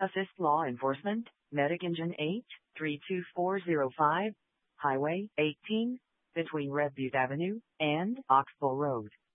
Assist law enforcement, Medic Engine 8, 32405, Highway 18, between Red Butte Avenue and Oxbow Road.